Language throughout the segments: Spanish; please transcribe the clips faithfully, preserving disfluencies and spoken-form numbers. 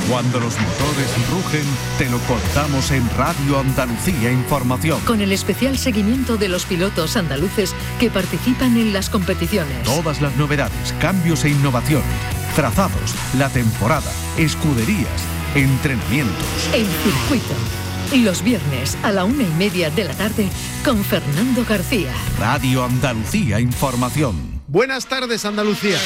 Cuando los motores rugen, te lo contamos en Radio Andalucía Información. Con el especial seguimiento de los pilotos andaluces que participan en las competiciones. Todas las novedades, cambios e innovaciones, trazados, la temporada, escuderías, entrenamientos. El circuito. Los viernes a la una y media de la tarde con Fernando García. Radio Andalucía Información. Buenas tardes, Andalucía.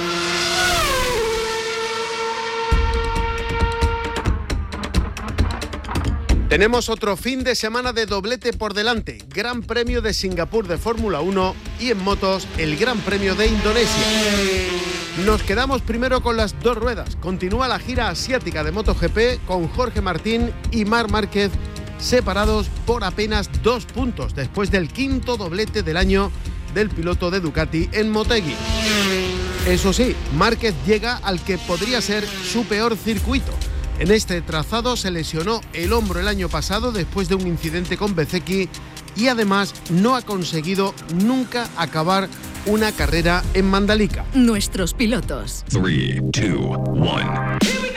Tenemos otro fin de semana de doblete por delante. Gran Premio de Singapur de Fórmula uno y en motos el Gran Premio de Indonesia. Nos quedamos primero con las dos ruedas. Continúa la gira asiática de MotoGP con Jorge Martín y Marc Márquez separados por apenas dos puntos después del quinto doblete del año del piloto de Ducati en Motegi. Eso sí, Márquez llega al que podría ser su peor circuito. En este trazado se lesionó el hombro el año pasado después de un incidente con Bezzecchi y además no ha conseguido nunca acabar una carrera en Mandalika. Nuestros pilotos. tres, dos, uno.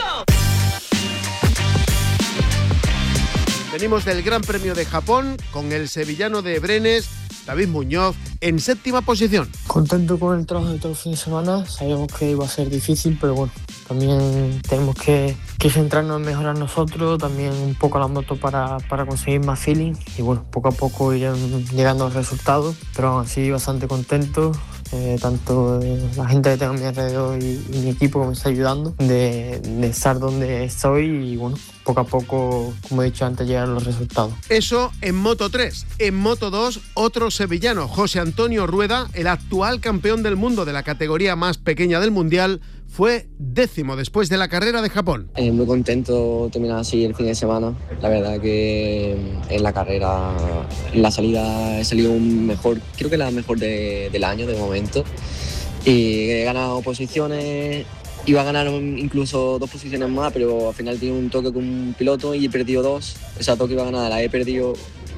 Venimos del Gran Premio de Japón con el sevillano de Brenes, David Muñoz, en séptima posición. Contento con el trabajo de todo el fin de semana. Sabíamos que iba a ser difícil, pero bueno, también tenemos que, que centrarnos en mejorar nosotros, también un poco la moto para, para conseguir más feeling y bueno, poco a poco ir llegando a los resultados, pero aún así bastante contento. Eh, tanto eh, la gente que tengo a mi alrededor y, y mi equipo que me está ayudando de, de estar donde estoy y bueno, poco a poco, como he dicho antes, llegan los resultados. Eso en Moto tres. En Moto dos, otro sevillano, José Antonio Rueda, el actual campeón del mundo de la categoría más pequeña del Mundial, fue décimo después de la carrera de Japón. Eh, muy contento terminar así el fin de semana. La verdad que en la carrera, en la salida he salido un mejor, creo que la mejor de, del año de momento. Y he ganado posiciones, iba a ganar incluso dos posiciones más, pero al final tiene un toque con un piloto y he perdido dos. Esa toque iba a ganar, la he perdido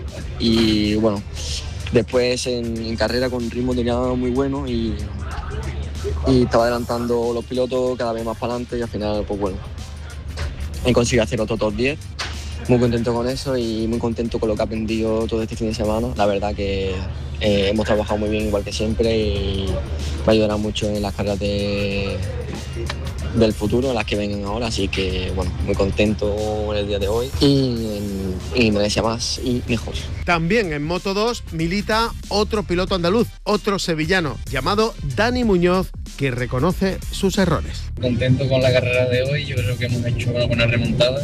y bueno, después en, en carrera con ritmo tenía muy bueno y... y estaba adelantando los pilotos cada vez más para adelante y al final, pues bueno, he conseguido hacer otro top diez. Muy contento con eso y muy contento con lo que he aprendido todo este fin de semana. La verdad que eh, hemos trabajado muy bien igual que siempre y va a ayudar mucho en las carreras de, del futuro, las que vengan ahora. Así que bueno, muy contento en el día de hoy y en, en Indonesia más y mejor. También en Moto dos milita otro piloto andaluz, otro sevillano, llamado Dani Muñoz, que reconoce sus errores. Contento con la carrera de hoy, yo creo que hemos hecho una buena remontada.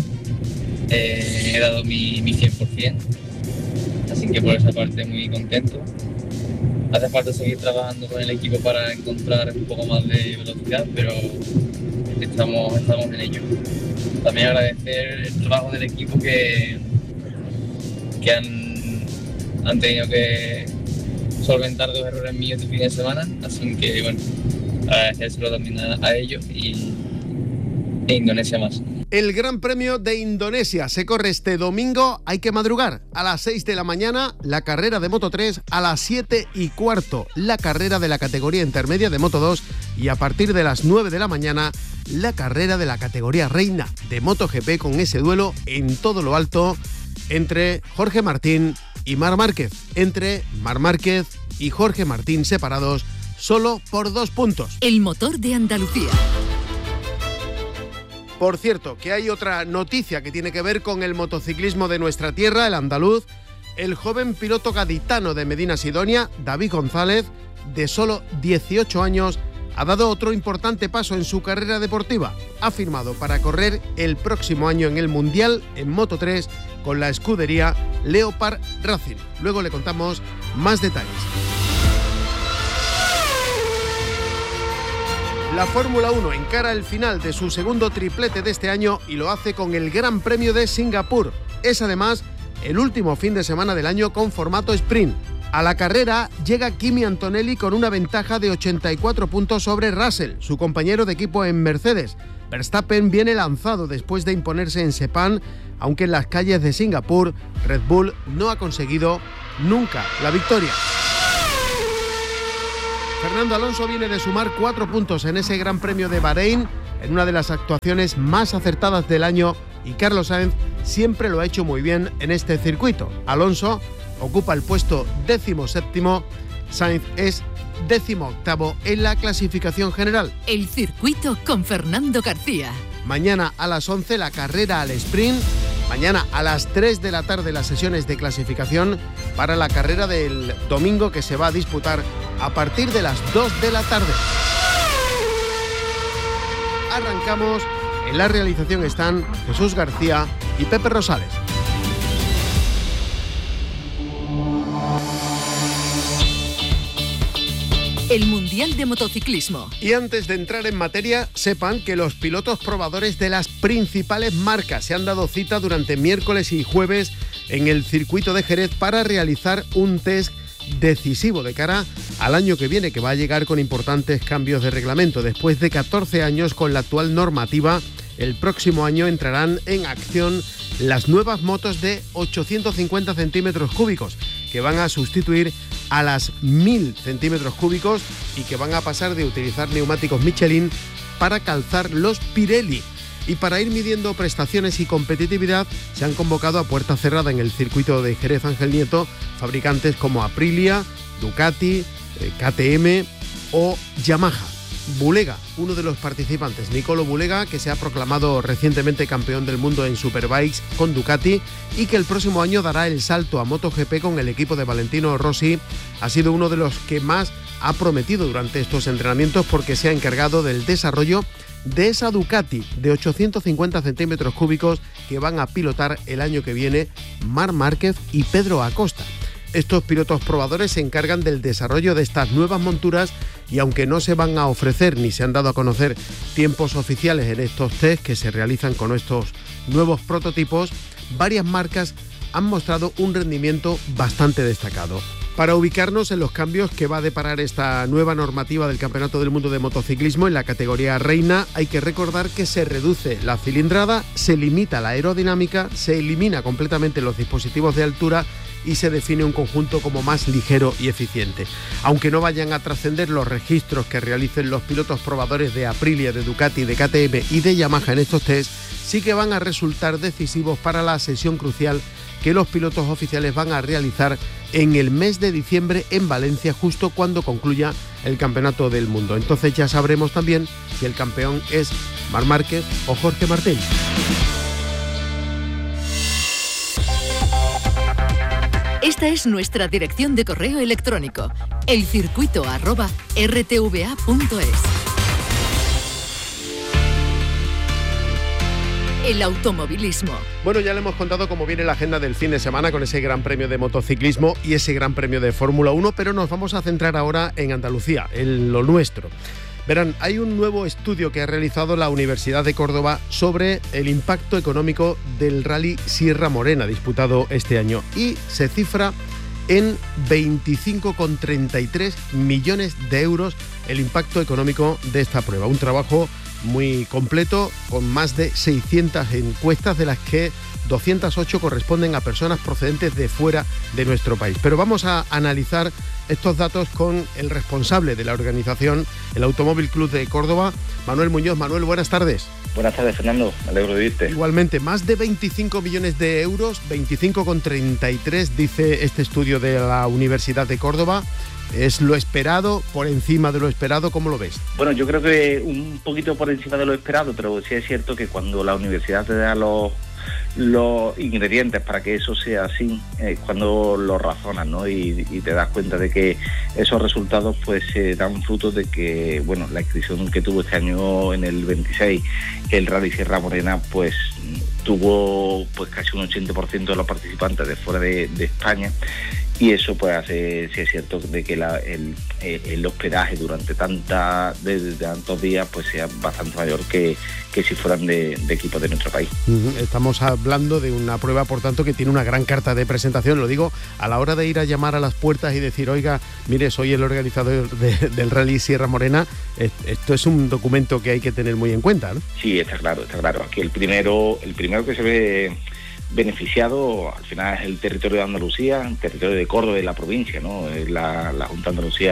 Eh, he dado mi, mi cien por ciento, así que por esa parte muy contento. Hace falta seguir trabajando con el equipo para encontrar un poco más de velocidad, pero estamos, estamos en ello. También agradecer el trabajo del equipo que, que han, han tenido que solventar dos errores míos este fin de semana, así que bueno, agradecérselo también a, a ellos y e Indonesia más. El Gran Premio de Indonesia se corre este domingo, hay que madrugar. A las seis de la mañana, la carrera de Moto tres, a las siete y cuarto, la carrera de la categoría intermedia de Moto dos y a partir de las nueve de la mañana, la carrera de la categoría reina de MotoGP con ese duelo en todo lo alto entre Jorge Martín y Marc Márquez. Entre Marc Márquez y Jorge Martín separados solo por dos puntos. El motor de Andalucía. Por cierto, que hay otra noticia que tiene que ver con el motociclismo de nuestra tierra, el andaluz. El joven piloto gaditano de Medina Sidonia, David González, de solo dieciocho años, ha dado otro importante paso en su carrera deportiva. Ha firmado para correr el próximo año en el Mundial en Moto tres con la escudería Leopard Racing. Luego le contamos más detalles. La Fórmula uno encara el final de su segundo triplete de este año y lo hace con el Gran Premio de Singapur. Es además el último fin de semana del año con formato sprint. A la carrera llega Kimi Antonelli con una ventaja de ochenta y cuatro puntos sobre Russell, su compañero de equipo en Mercedes. Verstappen viene lanzado después de imponerse en Sepang, aunque en las calles de Singapur Red Bull no ha conseguido nunca la victoria. Fernando Alonso viene de sumar cuatro puntos en ese Gran Premio de Bahrein, en una de las actuaciones más acertadas del año, y Carlos Sainz siempre lo ha hecho muy bien en este circuito. Alonso ocupa el puesto décimo séptimo, Sainz es décimo octavo en la clasificación general. El circuito con Fernando García. Mañana a las once la carrera al sprint. Mañana a las tres de la tarde las sesiones de clasificación para la carrera del domingo, que se va a disputar a partir de las dos de la tarde. Arrancamos. En la realización están Jesús García y Pepe Rosales. El Mundial de Motociclismo. Y antes de entrar en materia, sepan que los pilotos probadores de las principales marcas se han dado cita durante miércoles y jueves en el circuito de Jerez para realizar un test decisivo de cara al año que viene, que va a llegar con importantes cambios de reglamento. Después de catorce años con la actual normativa, el próximo año entrarán en acción las nuevas motos de ochocientos cincuenta centímetros cúbicos, que van a sustituir a las mil centímetros cúbicos y que van a pasar de utilizar neumáticos Michelin para calzar los Pirelli. Y para ir midiendo prestaciones y competitividad, se han convocado a puerta cerrada en el circuito de Jerez Ángel Nieto fabricantes como Aprilia, Ducati, eh, K T M o Yamaha. Bulega, uno de los participantes, Nicolo Bulega, que se ha proclamado recientemente campeón del mundo en Superbikes con Ducati y que el próximo año dará el salto a MotoGP con el equipo de Valentino Rossi, ha sido uno de los que más ha prometido durante estos entrenamientos, porque se ha encargado del desarrollo de esa Ducati de ochocientos cincuenta centímetros cúbicos que van a pilotar el año que viene Marc Márquez y Pedro Acosta. Estos pilotos probadores se encargan del desarrollo de estas nuevas monturas y aunque no se van a ofrecer ni se han dado a conocer tiempos oficiales en estos test que se realizan con estos nuevos prototipos, varias marcas han mostrado un rendimiento bastante destacado. Para ubicarnos en los cambios que va a deparar esta nueva normativa del Campeonato del Mundo de Motociclismo en la categoría reina, hay que recordar que se reduce la cilindrada, se limita la aerodinámica, se elimina completamente los dispositivos de altura y se define un conjunto como más ligero y eficiente. Aunque no vayan a trascender los registros que realicen los pilotos probadores de Aprilia, de Ducati, de K T M y de Yamaha en estos test, sí que van a resultar decisivos para la sesión crucial que los pilotos oficiales van a realizar en el mes de diciembre en Valencia, justo cuando concluya el Campeonato del Mundo. Entonces ya sabremos también si el campeón es Marc Márquez o Jorge Martín. Esta es nuestra dirección de correo electrónico, elcircuito arroba r t v a punto es. El automovilismo. Bueno, ya le hemos contado cómo viene la agenda del fin de semana con ese Gran Premio de Motociclismo y ese Gran Premio de Fórmula uno, pero nos vamos a centrar ahora en Andalucía, en lo nuestro. Verán, hay un nuevo estudio que ha realizado la Universidad de Córdoba sobre el impacto económico del Rally Sierra Morena disputado este año y se cifra en veinticinco coma treinta y tres millones de euros el impacto económico de esta prueba. Un trabajo muy completo con más de seiscientas encuestas, de las que doscientas ocho corresponden a personas procedentes de fuera de nuestro país. Pero vamos a analizar estos datos con el responsable de la organización, el Automóvil Club de Córdoba, Manuel Muñoz. Manuel, buenas tardes. Buenas tardes, Fernando. Me alegro de oírte. Igualmente, más de veinticinco millones de euros, veinticinco coma treinta y tres, dice este estudio de la Universidad de Córdoba. ¿Es lo esperado, por encima de lo esperado? ¿Cómo lo ves? Bueno, yo creo que un poquito por encima de lo esperado, pero sí es cierto que cuando la universidad te da los, los ingredientes para que eso sea así, es cuando lo razonas, ¿no? Y, y te das cuenta de que esos resultados pues se dan fruto de que, bueno, la inscripción que tuvo este año en el veintiséis, el Rally Sierra Morena, pues tuvo pues casi un ochenta por ciento de los participantes de fuera de, de España. Y eso pues hace, si es cierto, de que la, el, el hospedaje durante tanta, de, de tantos días pues sea bastante mayor que, que si fueran de, de equipos de nuestro país. Estamos hablando de una prueba, por tanto, que tiene una gran carta de presentación. Lo digo, a la hora de ir a llamar a las puertas y decir, oiga, mire, soy el organizador de, del Rally Sierra Morena, esto es un documento que hay que tener muy en cuenta, ¿no? Sí, está claro, está claro. Aquí el primero, el primero que se ve beneficiado al final es el territorio de Andalucía, el territorio de Córdoba y la provincia, ¿no? La, la Junta de Andalucía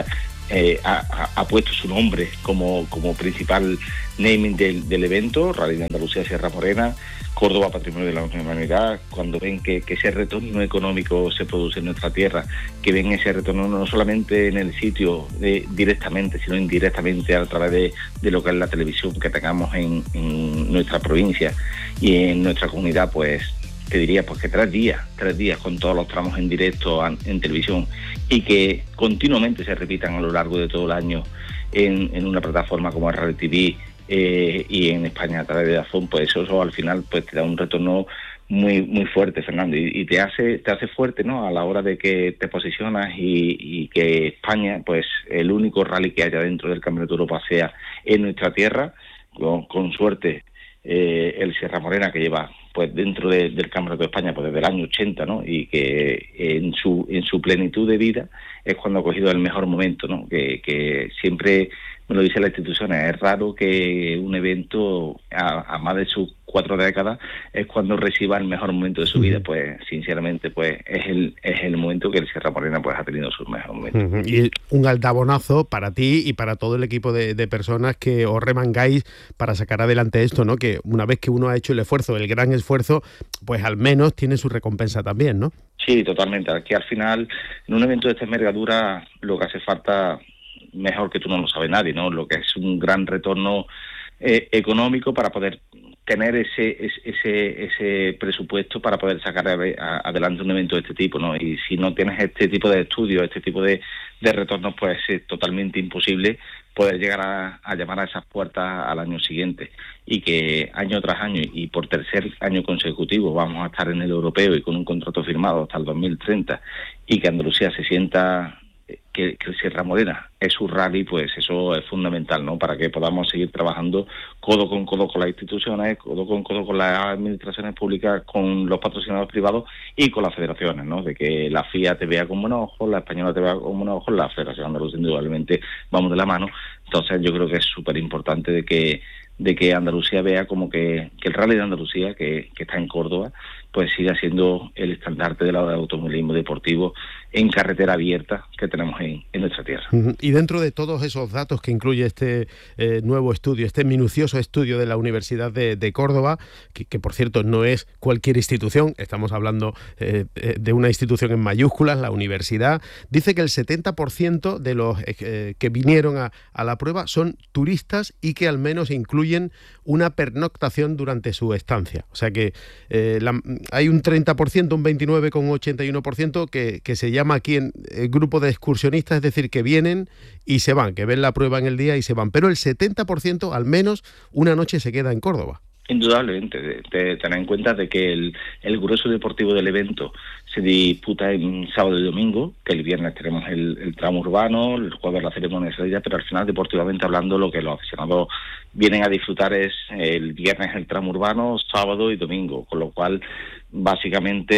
eh, ha, ha puesto su nombre como, como principal naming del, del evento, Rally de Andalucía Sierra Morena, Córdoba Patrimonio de la Humanidad. Cuando ven que, que ese retorno económico se produce en nuestra tierra, que ven ese retorno no solamente en el sitio eh, directamente, sino indirectamente a través de, de lo que es la televisión que tengamos en, en nuestra provincia y en nuestra comunidad, pues te diría pues que tres días, tres días con todos los tramos en directo en, en televisión y que continuamente se repitan a lo largo de todo el año en, en una plataforma como Rally T V eh, y en España a través de Dazón, pues eso, eso al final pues te da un retorno muy muy fuerte, Fernando, y, y te hace te hace fuerte, ¿no?, a la hora de que te posicionas y, y que España, pues el único rally que haya dentro del Campeonato de Europa sea en nuestra tierra, con, con suerte eh, el Sierra Morena, que lleva pues dentro de, del Campeonato de España pues desde el año ochenta, ¿no?, y que en su en su plenitud de vida es cuando ha cogido el mejor momento, ¿no?, que, que siempre me lo dice la institución, es raro que un evento a, a más de sus cuatro décadas es cuando reciba el mejor momento de su vida. Pues sinceramente pues es el es el momento que el Sierra Morena pues ha tenido su mejor momento. Uh-huh. Y un aldabonazo para ti y para todo el equipo de, de personas que os remangáis para sacar adelante esto, ¿no? Que una vez que uno ha hecho el esfuerzo, el gran esfuerzo, pues al menos tiene su recompensa también, ¿no? Sí, totalmente. Aquí al final, en un evento de esta envergadura, lo que hace falta, mejor que tú no lo sabe nadie, ¿no?, lo que es un gran retorno eh, económico para poder tener ese, ese ese presupuesto para poder sacar adelante un evento de este tipo, ¿no? Y si no tienes este tipo de estudios, este tipo de, de retornos, pues es totalmente imposible poder llegar a, a llamar a esas puertas al año siguiente, y que año tras año y por tercer año consecutivo vamos a estar en el europeo y con un contrato firmado hasta el dos mil treinta, y que Andalucía se sienta que, que el Sierra Morena es su rally, pues eso es fundamental, ¿no?, para que podamos seguir trabajando codo con codo con las instituciones, codo con codo con las administraciones públicas, con los patrocinadores privados y con las federaciones, ¿no?, de que la F I A te vea con buenos ojos, la española te vea con buenos ojos, la Federación Andaluza indudablemente vamos de la mano. Entonces yo creo que es súper importante de que de que Andalucía vea como que, que el Rally de Andalucía, que, que está en Córdoba, pues siga siendo el estandarte del automovilismo deportivo en carretera abierta que tenemos en, en nuestra tierra. Uh-huh. Y dentro de todos esos datos que incluye este eh, nuevo estudio, este minucioso estudio de la Universidad de, de Córdoba, que, que por cierto no es cualquier institución, estamos hablando eh, de una institución en mayúsculas, la universidad, dice que el setenta por ciento de los eh, que vinieron a, a la prueba son turistas y que al menos incluyen una pernoctación durante su estancia. O sea que eh, la, hay un treinta por ciento, un veintinueve coma ochenta y uno por ciento que, que se llama aquí en el grupo de excursionistas, es decir, que vienen y se van, que ven la prueba en el día y se van. Pero el setenta por ciento al menos una noche se queda en Córdoba. Indudablemente, de, de tener en cuenta de que el, el grueso deportivo del evento se disputa en sábado y domingo, que el viernes tenemos el, el tramo urbano, el jueves la ceremonia de salida, pero al final, deportivamente hablando, lo que los aficionados vienen a disfrutar es el viernes el tramo urbano, sábado y domingo, con lo cual básicamente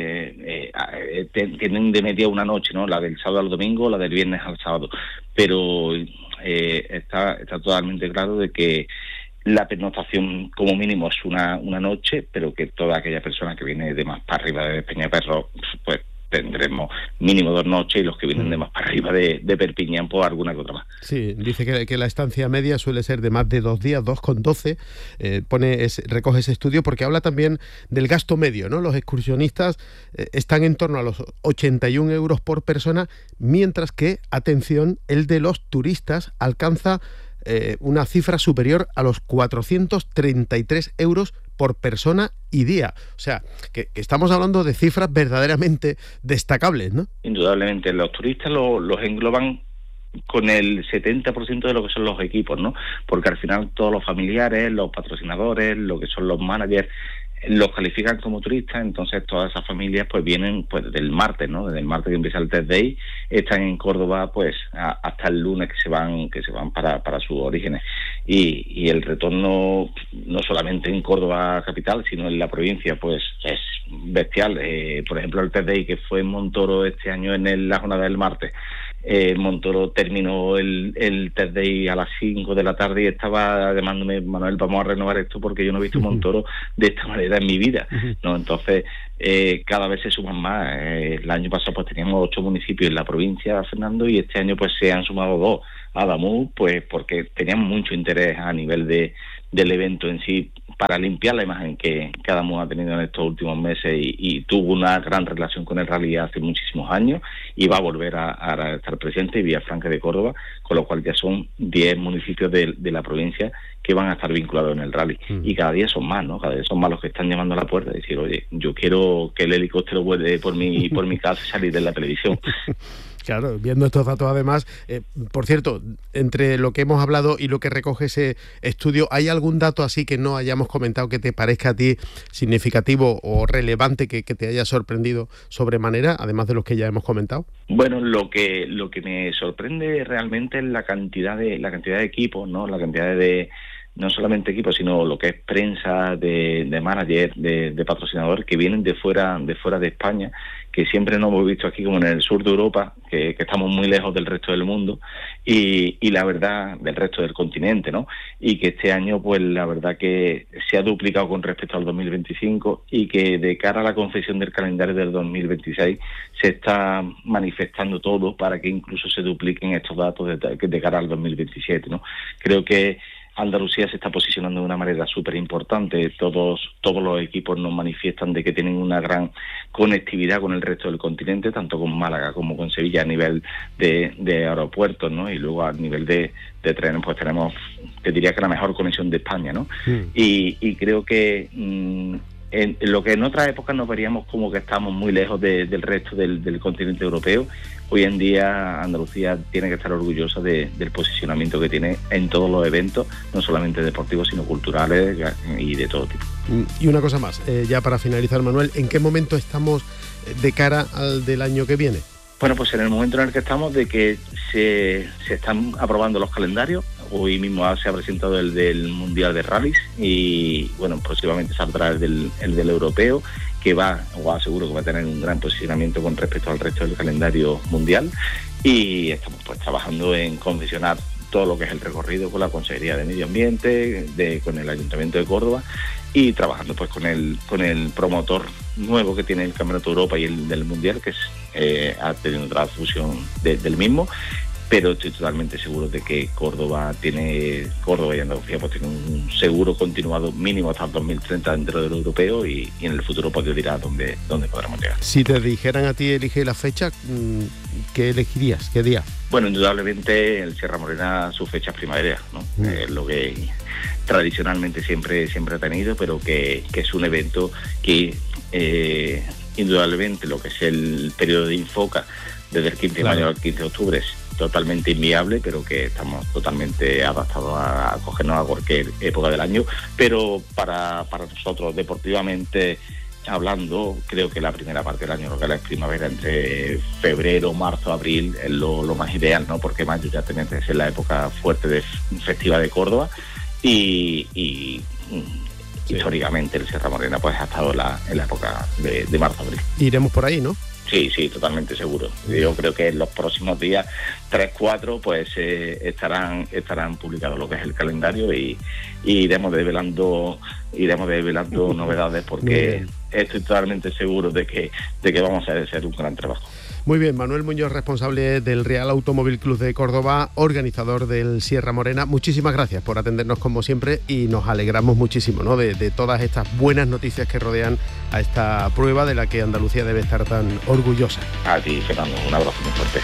eh, eh, tienen de media una noche, ¿no?, la del sábado al domingo, la del viernes al sábado, pero eh, está, está totalmente claro de que la pernoctación como mínimo es una, una noche, pero que toda aquella persona que viene de más para arriba de Peñaperro, pues tendremos mínimo dos noches, y los que vienen de más para arriba de, de Perpiñán, pues alguna que otra más. Sí, dice que, que la estancia media suele ser de más de dos días, dos con doce, eh, pone ese, recoge ese estudio porque habla también del gasto medio, ¿no? Los excursionistas eh, están en torno a los ochenta y un euros por persona, mientras que, atención, el de los turistas alcanza eh, una cifra superior a los cuatrocientos treinta y tres euros por persona y día. O sea, que, que estamos hablando de cifras verdaderamente destacables, ¿no? Indudablemente, los turistas lo, los engloban con el setenta por ciento de lo que son los equipos, ¿no? Porque al final todos los familiares, los patrocinadores, lo que son los managers, los califican como turistas. Entonces todas esas familias pues vienen pues desde el martes, ¿no? Desde el martes que empieza el test day, están en Córdoba pues a, hasta el lunes que se van que se van para, para sus orígenes, y, y el retorno no solamente en Córdoba capital, sino en la provincia, pues es bestial. Eh, por ejemplo, el test day que fue en Montoro este año en el, la jornada del martes, eh, Montoro terminó el, el test day a las cinco de la tarde y estaba llamándome, Manuel, vamos a renovar esto porque yo no he visto Montoro de esta manera en mi vida, ¿no? Entonces, eh, cada vez se suman más. Eh, el año pasado pues teníamos ocho municipios en la provincia, Fernando, y este año pues se han sumado dos. Adamuz, pues porque tenían mucho interés a nivel de del evento en sí para limpiar la imagen que, que Adamuz ha tenido en estos últimos meses y, y tuvo una gran relación con el rally hace muchísimos años y va a volver a, a estar presente, Villafranca de Córdoba, con lo cual ya son diez municipios de, de la provincia que van a estar vinculados en el rally. Mm. Y cada día son más, ¿no? Cada día son más los que están llamando a la puerta y decir, oye, yo quiero que el helicóptero vuele por mi, por mi casa y salir de la televisión. Claro, viendo estos datos además, eh, por cierto, entre lo que hemos hablado y lo que recoge ese estudio, ¿hay algún dato así que no hayamos comentado que te parezca a ti significativo o relevante que, que te haya sorprendido sobremanera, además de los que ya hemos comentado? Bueno, lo que lo que me sorprende realmente es la cantidad de la cantidad de equipos, ¿no? La cantidad de no solamente equipos, sino lo que es prensa, de, de manager, de, de patrocinador que vienen de fuera de fuera de España, que siempre nos hemos visto aquí como en el sur de Europa, que, que estamos muy lejos del resto del mundo y, y la verdad del resto del continente, ¿no? Y que este año pues la verdad que se ha duplicado con respecto al dos mil veinticinco y que de cara a la confección del calendario del dos mil veintiséis se está manifestando todo para que incluso se dupliquen estos datos de, de cara al dos mil veintisiete, ¿no? Creo que Andalucía se está posicionando de una manera súper importante. Todos todos los equipos nos manifiestan de que tienen una gran conectividad con el resto del continente, tanto con Málaga como con Sevilla a nivel de, de aeropuertos, ¿no? Y luego a nivel de, de trenes, pues tenemos, te diría que la mejor conexión de España, ¿no? Sí. Y, y creo que mmm, en, en lo que en otras épocas nos veríamos como que estamos muy lejos de, del resto del, del continente europeo, hoy en día Andalucía tiene que estar orgullosa de, del posicionamiento que tiene en todos los eventos, no solamente deportivos, sino culturales y de todo tipo. Y una cosa más, eh, ya para finalizar, Manuel, ¿en qué momento estamos de cara al del año que viene? Bueno, pues en el momento en el que estamos de que se, se están aprobando los calendarios. Hoy mismo se ha presentado el del Mundial de Rallys y, bueno, próximamente saldrá el del, el del Europeo, que va, o aseguro que va a tener un gran posicionamiento con respecto al resto del calendario mundial y estamos pues trabajando en confeccionar todo lo que es el recorrido con la Consejería de Medio Ambiente, de, con el Ayuntamiento de Córdoba y trabajando pues con el con el promotor nuevo que tiene el Campeonato de Europa y el del Mundial, que es, eh, ha tenido otra fusión de, del mismo. Pero estoy totalmente seguro de que Córdoba tiene Córdoba y Andalucía pues tienen un seguro continuado mínimo hasta el dos mil treinta dentro del europeo y, y en el futuro pues yo dirá dónde, dónde podremos llegar. Si te dijeran a ti elige la fecha, ¿qué elegirías? ¿Qué día? Bueno, indudablemente el Sierra Morena su fecha es primavera, ¿no? Mm. Eh, lo que tradicionalmente siempre siempre ha tenido, pero que, que es un evento que eh, indudablemente lo que es el periodo de Infoca desde el quince de mayo al quince de octubre es totalmente inviable, pero que estamos totalmente adaptados a acogernos a cualquier época del año, pero para, para nosotros deportivamente hablando, creo que la primera parte del año, lo que es la primavera, entre febrero, marzo, abril, es lo, lo más ideal, ¿no? Porque mayo ya tiene que ser la época fuerte de festiva de Córdoba y, y sí. históricamente el Sierra Morena pues ha estado la, en la época de, de marzo, abril. Iremos por ahí, ¿no? Sí, sí, totalmente seguro. Yo creo que en los próximos días, tres, cuatro, pues eh, estarán estarán publicados lo que es el calendario y, y iremos develando, iremos develando novedades porque estoy totalmente seguro de que, de que vamos a hacer un gran trabajo. Muy bien, Manuel Muñoz, responsable del Real Automóvil Club de Córdoba, organizador del Sierra Morena. Muchísimas gracias por atendernos como siempre y nos alegramos muchísimo, ¿no?, de, de todas estas buenas noticias que rodean a esta prueba de la que Andalucía debe estar tan orgullosa. A ti, Fernando, un abrazo muy fuerte.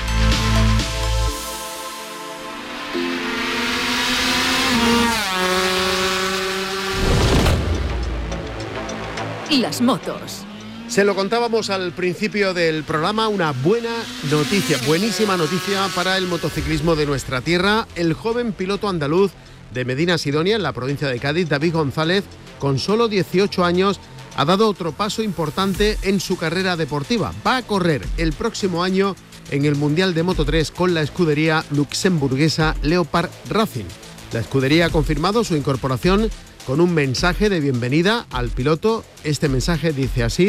Las motos. Se lo contábamos al principio del programa, una buena noticia, buenísima noticia para el motociclismo de nuestra tierra. El joven piloto andaluz de Medina Sidonia, en la provincia de Cádiz, David González, con solo dieciocho años, ha dado otro paso importante en su carrera deportiva. Va a correr el próximo año en el Mundial de Moto tres con la escudería luxemburguesa Leopard Racing. La escudería ha confirmado su incorporación con un mensaje de bienvenida al piloto. Este mensaje dice así: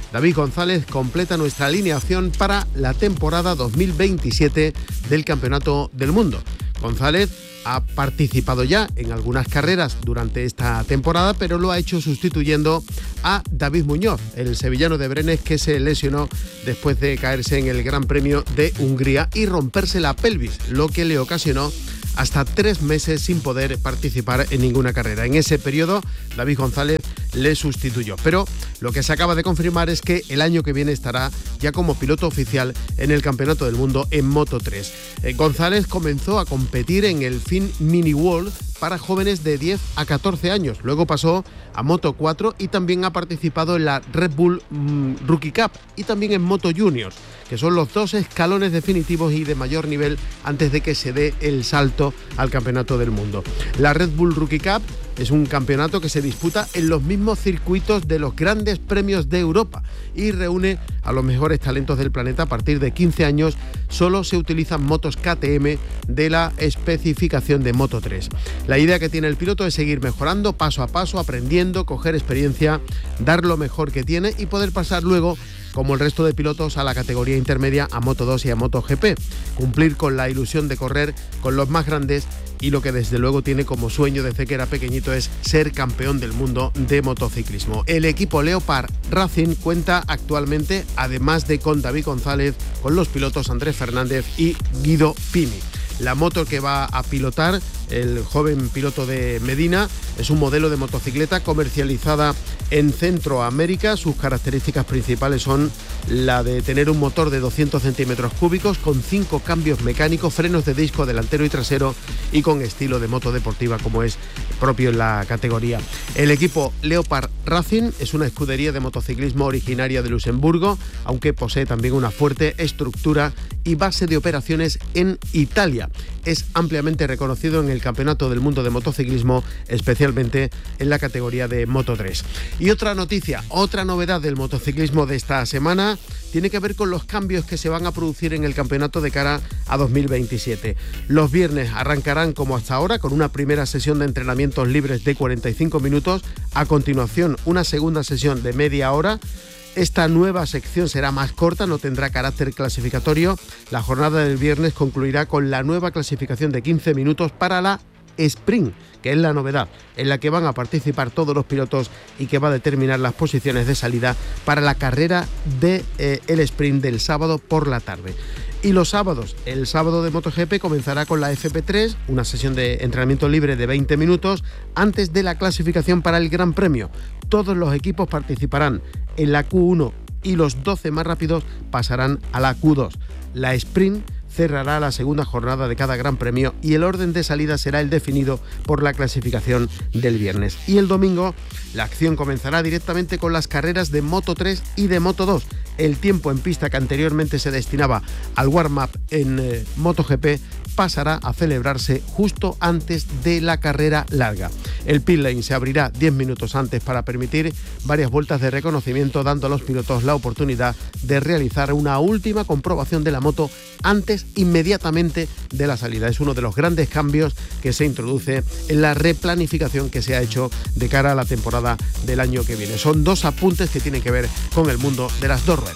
David González completa nuestra alineación para la temporada dos mil veintisiete del Campeonato del Mundo. González ha participado ya en algunas carreras durante esta temporada, pero lo ha hecho sustituyendo a David Muñoz, el sevillano de Brenes, que se lesionó después de caerse en el Gran Premio de Hungría y romperse la pelvis, lo que le ocasionó hasta tres meses sin poder participar en ninguna carrera. En ese periodo, David González le sustituyó. Pero lo que se acaba de confirmar es que el año que viene estará ya como piloto oficial en el Campeonato del Mundo en Moto tres. Eh, González comenzó a competir en el Finn Mini World para jóvenes de diez a catorce años. Luego pasó a Moto cuatro y también ha participado en la Red Bull mm, Rookie Cup y también en Moto Juniors, que son los dos escalones definitivos y de mayor nivel antes de que se dé el salto al Campeonato del Mundo. La Red Bull Rookie Cup es un campeonato que se disputa en los mismos circuitos de los grandes premios de Europa y reúne a los mejores talentos del planeta. A partir de quince años solo se utilizan motos K T M de la especificación de Moto tres. La idea que tiene el piloto es seguir mejorando paso a paso, aprendiendo, coger experiencia, dar lo mejor que tiene y poder pasar luego, como el resto de pilotos, a la categoría intermedia, a Moto dos y a Moto G P. Cumplir con la ilusión de correr con los más grandes y lo que desde luego tiene como sueño desde que era pequeñito es ser campeón del mundo de motociclismo. El equipo Leopard Racing cuenta actualmente, además de con David González, con los pilotos Andrés Fernández y Guido Pini. La moto que va a pilotar el joven piloto de Medina es un modelo de motocicleta comercializada en Centroamérica. Sus características principales son la de tener un motor de doscientos centímetros cúbicos con cinco cambios mecánicos, frenos de disco delantero y trasero y con estilo de moto deportiva como es propio en la categoría. El equipo Leopard Racing es una escudería de motociclismo originaria de Luxemburgo, aunque posee también una fuerte estructura y base de operaciones en Italia. Es ampliamente reconocido en el Campeonato del Mundo de Motociclismo, especialmente en la categoría de Moto tres. Y otra noticia, otra novedad del motociclismo de esta semana tiene que ver con los cambios que se van a producir en el campeonato de cara a dos mil veintisiete. Los viernes arrancarán como hasta ahora con una primera sesión de entrenamientos libres de cuarenta y cinco minutos, a continuación una segunda sesión de media hora. Esta nueva sección será más corta, no tendrá carácter clasificatorio. La jornada del viernes concluirá con la nueva clasificación de quince minutos para la Sprint, que es la novedad, en la que van a participar todos los pilotos y que va a determinar las posiciones de salida para la carrera del de, eh, Sprint del sábado por la tarde. Y los sábados, el sábado de MotoGP comenzará con la F P tres, una sesión de entrenamiento libre de veinte minutos antes de la clasificación para el Gran Premio. Todos los equipos participarán en la Q uno y los doce más rápidos pasarán a la Q dos. La Sprint cerrará la segunda jornada de cada Gran Premio y el orden de salida será el definido por la clasificación del viernes. Y el domingo la acción comenzará directamente con las carreras de Moto tres y de Moto dos. El tiempo en pista que anteriormente se destinaba al warm-up en eh, MotoGP pasará a celebrarse justo antes de la carrera larga. El pit lane se abrirá diez minutos antes para permitir varias vueltas de reconocimiento, dando a los pilotos la oportunidad de realizar una última comprobación de la moto antes, inmediatamente de la salida. Es uno de los grandes cambios que se introduce en la replanificación que se ha hecho de cara a la temporada del año que viene. Son dos apuntes que tienen que ver con el mundo de las dos ruedas.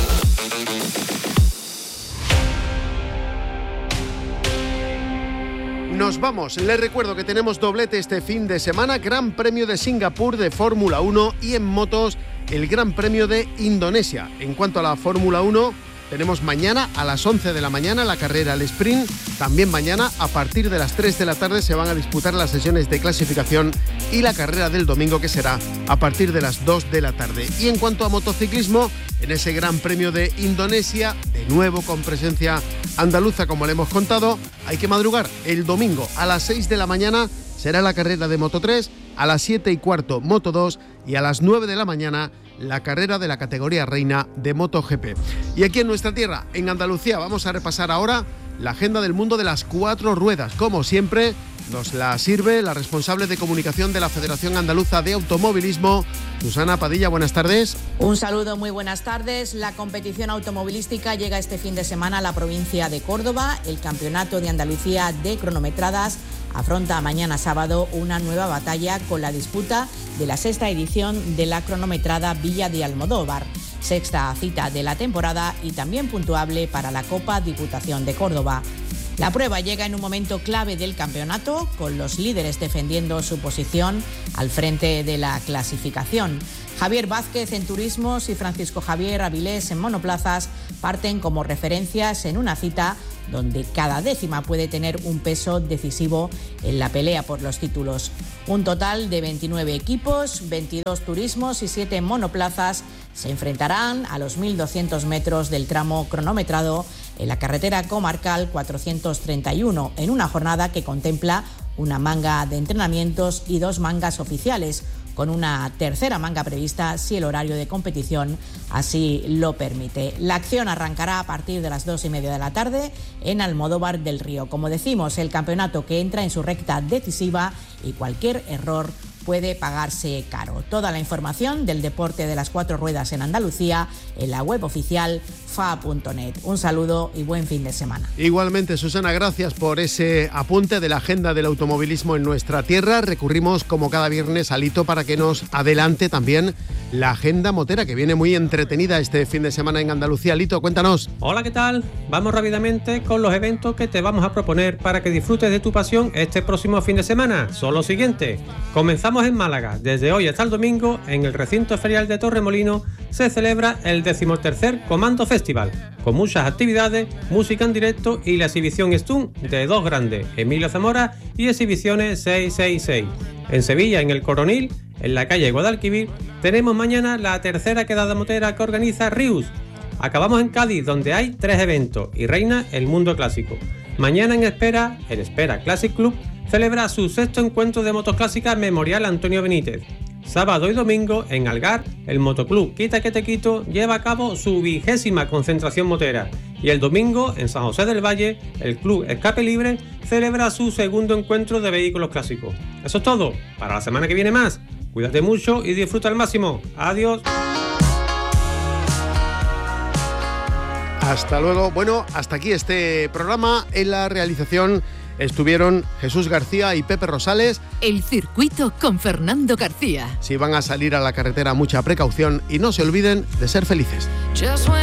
Nos vamos. Les recuerdo que tenemos doblete este fin de semana, Gran Premio de Singapur de Fórmula uno y en motos el Gran Premio de Indonesia. En cuanto a la Fórmula uno, tenemos mañana a las once de la mañana la carrera al sprint. También mañana a partir de las tres de la tarde se van a disputar las sesiones de clasificación y la carrera del domingo, que será a partir de las dos de la tarde. Y en cuanto a motociclismo, en ese Gran Premio de Indonesia, de nuevo con presencia andaluza, como le hemos contado, hay que madrugar. El domingo a las seis de la mañana será la carrera de Moto tres, a las siete y cuarto Moto dos y a las nueve de la mañana la carrera de la categoría reina de MotoGP. Y aquí en nuestra tierra, en Andalucía, vamos a repasar ahora la agenda del mundo de las cuatro ruedas. Como siempre, nos la sirve la responsable de comunicación de la Federación Andaluza de Automovilismo, Susana Padilla. Buenas tardes. Un saludo, muy buenas tardes. La competición automovilística llega este fin de semana a la provincia de Córdoba. El Campeonato de Andalucía de cronometradas afronta mañana sábado una nueva batalla con la disputa de la sexta edición de la cronometrada Villa de Almodóvar. sexta cita de la temporada y también puntuable para la Copa Diputación de Córdoba. La prueba llega en un momento clave del campeonato, con los líderes defendiendo su posición al frente de la clasificación. Javier Vázquez en turismos y Francisco Javier Avilés en monoplazas parten como referencias en una cita donde cada décima puede tener un peso decisivo en la pelea por los títulos. Un total de veintinueve equipos, veintidós turismos y siete monoplazas se enfrentarán a los mil doscientos metros del tramo cronometrado en la carretera comarcal cuatrocientos treinta y uno, en una jornada que contempla una manga de entrenamientos y dos mangas oficiales, con una tercera manga prevista si el horario de competición así lo permite. La acción arrancará a partir de las dos y media de la tarde en Almodóvar del Río. Como decimos, el campeonato que entra en su recta decisiva y cualquier error puede pagarse caro. Toda la información del deporte de las cuatro ruedas en Andalucía en la web oficial f a punto net. Un saludo y buen fin de semana. Igualmente, Susana, gracias por ese apunte de la agenda del automovilismo en nuestra tierra. Recurrimos como cada viernes a Lito para que nos adelante también la agenda motera, que viene muy entretenida este fin de semana en Andalucía. Lito, cuéntanos. Hola, ¿qué tal? Vamos rápidamente con los eventos que te vamos a proponer para que disfrutes de tu pasión este próximo fin de semana. Son los siguientes. Comenzamos en Málaga. Desde hoy hasta el domingo, en el recinto ferial de Torremolino, se celebra el decimotercer Comando Festival, con muchas actividades, música en directo y la exhibición Stun de dos grandes, Emilio Zamora y Exhibiciones seiscientos sesenta y seis. En Sevilla, en el Coronil, en la calle Guadalquivir, tenemos mañana la tercera quedada motera que organiza Rius. Acabamos en Cádiz, donde hay tres eventos y reina el mundo clásico. Mañana en Espera, el Espera Classic Club celebra su sexto encuentro de motos clásicas Memorial Antonio Benítez. Sábado y domingo, en Algar, el Motoclub Quita que te quito lleva a cabo su vigésima concentración motera. Y el domingo, en San José del Valle, el Club Escape Libre celebra su segundo encuentro de vehículos clásicos. Eso es todo. Para la semana que viene más. Cuídate mucho y disfruta al máximo. Adiós. Hasta luego. Bueno, hasta aquí este programa. En la realización estuvieron Jesús García y Pepe Rosales. El circuito con Fernando García. Si van a salir a la carretera, mucha precaución y no se olviden de ser felices.